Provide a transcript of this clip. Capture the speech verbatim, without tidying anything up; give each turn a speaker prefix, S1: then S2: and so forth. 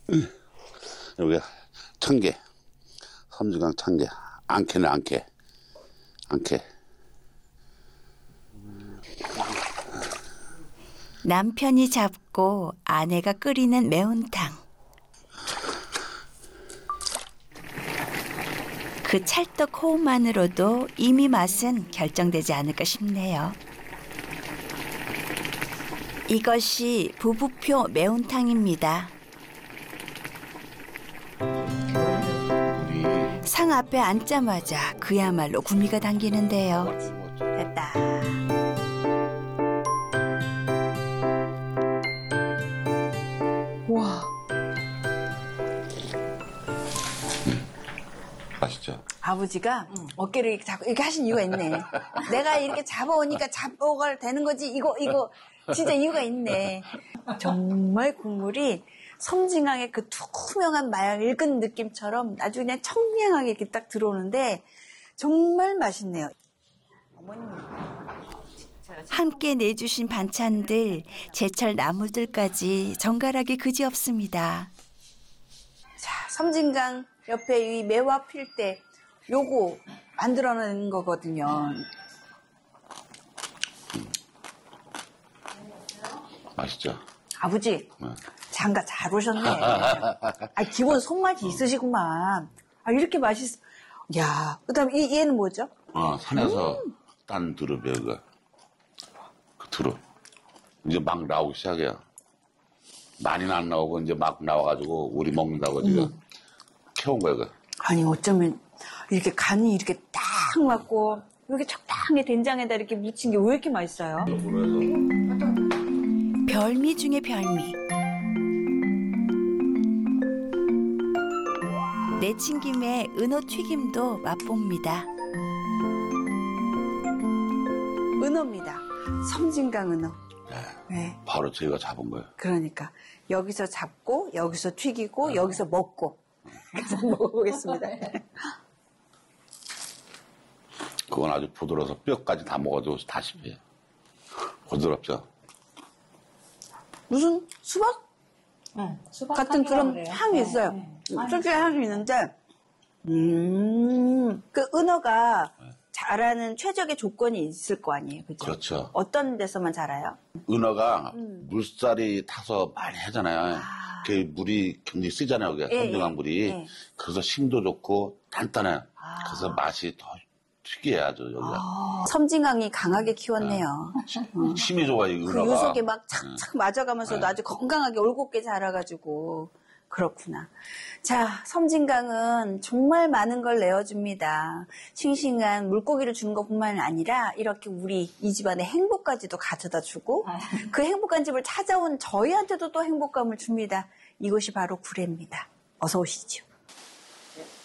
S1: 여기 청개, 섬진강 청개. 안캐네 안캐, 안캐.
S2: 남편이 잡고 아내가 끓이는 매운탕. 그 찰떡 호흡만으로도 이미 맛은 결정되지 않을까 싶네요. 이것이 부부표 매운탕입니다. 상 앞에 앉자마자 그야말로 구미가 당기는데요. 됐다.
S3: 와.
S1: 맛있죠?
S3: 아버지가 어깨를 이렇게 잡고 이렇게 하신 이유가 있네. 내가 이렇게 잡아오니까 잡아가 되는 거지. 이거 이거 진짜 이유가 있네. 정말 국물이 섬진강의 그 투명한 맑은 느낌처럼 아주 그냥 청량하게 이렇게 딱 들어오는데 정말 맛있네요.
S2: 함께 내주신 반찬들, 제철 나물들까지 정갈하기 그지없습니다.
S3: 자, 섬진강 옆에 이 매화 필 때 요거 만들어내는 거거든요.
S1: 맛있죠?
S3: 아버지,
S1: 네.
S3: 장가 잘 오셨네. 아, 기본 손맛이 있으시구만. 아, 이렇게 맛있어. 야, 그 다음에 이, 얘는 뭐죠?
S1: 어, 산에서 음. 딴 두릅이에요, 그거. 그 두릅. 이제 막 나오기 시작해요. 많이는 안 나오고, 이제 막 나와가지고, 우리 먹는다고 지금 음. 캐온 거예요, 그거.
S3: 아니, 어쩌면, 이렇게 간이 이렇게 딱 맞고, 이렇게 적당히 된장에다 이렇게 묻힌 게 왜 이렇게 맛있어요?
S2: 별미 중에 별미. 내친 김에 은어 튀김도 맛봅니다.
S3: 은어입니다. 섬진강 은어.
S1: 네.
S3: 네.
S1: 바로 저희가 잡은 거예요.
S3: 그러니까 여기서 잡고 여기서 튀기고 여기서 먹고 그래서 먹어보겠습니다.
S1: 그건 아주 부드러워서 뼈까지 다 먹어도 다 씹혀요. 부드럽죠?
S3: 무슨 수박?
S4: 응, 수박
S3: 같은 그런
S4: 그래요.
S3: 향이 있어요.
S4: 네,
S3: 특유의 향이 있는데, 음, 그 은어가 자라는 최적의 조건이 있을 거 아니에요, 그죠?
S1: 그렇죠.
S3: 어떤 데서만 자라요?
S1: 은어가 음. 물살이 타서 많이 하잖아요.
S3: 아.
S1: 그 물이 굉장히 쓰잖아요, 그게
S3: 예,
S1: 섬진강
S3: 예,
S1: 물이.
S3: 예.
S1: 그래서 힘도 좋고 단단해요.
S3: 아.
S1: 그래서 맛이 더 특이해 아주 여기가.
S3: 아, 섬진강이 강하게 키웠네요.
S1: 네. 힘이 좋아 이
S3: 그
S1: 은어가.
S3: 요속에 막 착착 맞아가면서도
S1: 네.
S3: 아주 건강하게 올곧게 자라가지고 그렇구나. 자, 섬진강은 정말 많은 걸 내어줍니다. 싱싱한 물고기를 주는 것뿐만 아니라 이렇게 우리 이 집안의 행복까지도 가져다 주고 그 행복한 집을 찾아온 저희한테도 또 행복감을 줍니다. 이것이 바로 구례입니다. 어서 오시죠.